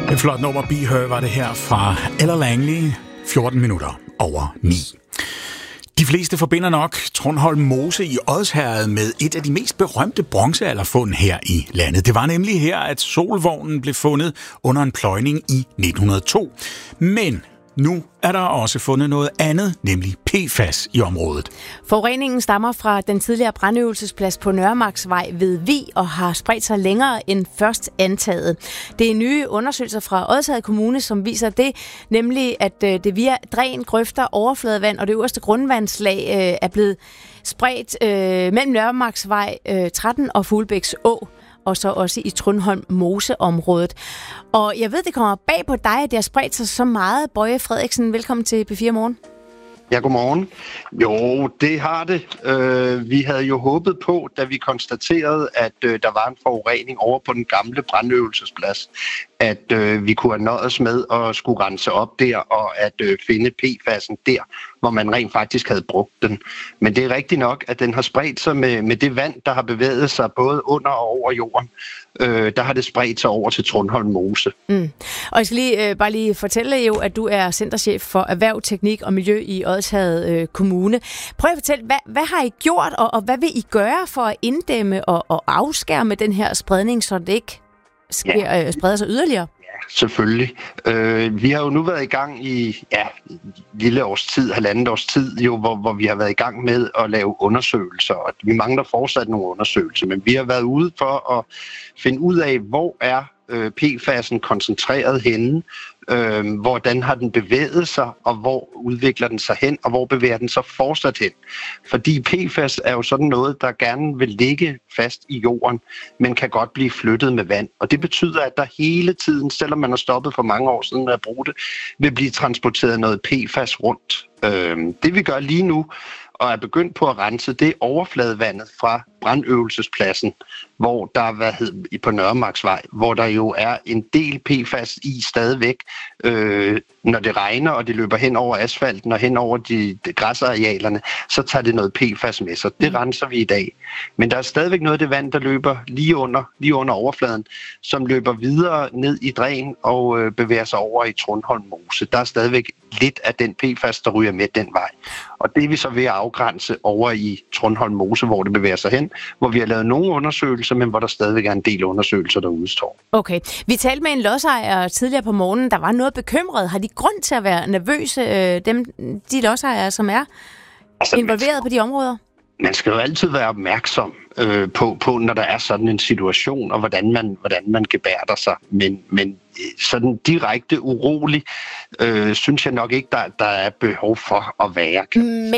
Et flot nummer, Be Her, var det her fra Ella Langley, 14 minutter over 9. De fleste forbinder nok Trundholm Mose i Odsherred med et af de mest berømte bronzealderfund her i landet. Det var nemlig her, at solvognen blev fundet under en pløjning i 1902. Men nu er der også fundet noget andet, nemlig PFAS i området. Forureningen stammer fra den tidligere brandøvelsesplads på Nørremarksvej ved Vig og har spredt sig længere end først antaget. Det er nye undersøgelser fra Odsherred Kommune, som viser det, nemlig at det via dræn, grøfter, overfladevand og det øverste grundvandslag er blevet spredt mellem Nørremarksvej 13 og Fuglebæks Å, og så også i Trundholm Mose-området. Og jeg ved, det kommer bag på dig, at det har spredt sig så meget. Bøje Frederiksen, velkommen til P4 Morgen. Ja, godmorgen. Jo, det har det. Vi havde jo håbet på, da vi konstaterede, at der var en forurening over på den gamle brandøvelsesplads, at vi kunne have nøjes med at skulle rense op der, og at finde PFAS'en der, hvor man rent faktisk havde brugt den. Men det er rigtigt nok, at den har spredt sig med det vand, der har bevæget sig både under og over jorden. Der har det spredt sig over til Trundholm Mose. Og jeg skal bare lige fortælle jo, at du er centerchef for erhverv, teknik og miljø i Odsherred Kommune. Prøv at fortælle, hvad har I gjort, og hvad vil I gøre for at inddæmme og afskærme den her spredning, så det ikke spreder sig yderligere? Selvfølgelig. Vi har jo nu været i gang i lille års tid, halvandet års tid, jo, hvor vi har været i gang med at lave undersøgelser, og vi mangler fortsat nogle undersøgelser, men vi har været ude for at finde ud af, hvor er PFAS'en koncentreret henne, hvordan har den bevæget sig, og hvor udvikler den sig hen, og hvor bevæger den sig fortsat hen. Fordi PFAS er jo sådan noget, der gerne vil ligge fast i jorden, men kan godt blive flyttet med vand. Og det betyder, at der hele tiden, selvom man har stoppet for mange år siden at bruge det, vil blive transporteret noget PFAS rundt. Det vi gør lige nu, og er begyndt på at rense, det er overfladevandet fra brandøvelsespladsen, hvor der på Nørremarksvej, hvor der jo er en del PFAS i stadigvæk, når det regner, og det løber hen over asfalten og hen over de græsarealerne, så tager det noget PFAS med sig. Det renser vi i dag. Men der er stadigvæk noget af det vand, der løber lige under overfladen, som løber videre ned i dræn og bevæger sig over i Trundholm Mose. Der er stadigvæk lidt af den PFAS, der ryger med den vej. Og det er vi så ved at afgrænse over i Trundholm Mose, hvor det bevæger sig hen, hvor vi har lavet nogle undersøgelser, men hvor der stadigvæk er en del undersøgelser, der udstår. Okay. Vi talte med en lodsejer tidligere på morgenen, der var noget bekymret. Har de grund til at være nervøse, de lodsejere, som er involveret på de områder? Man skal jo altid være opmærksom på, når der er sådan en situation, og hvordan man gebærder sig. Men sådan direkte urolig, synes jeg nok ikke, der er behov for at være.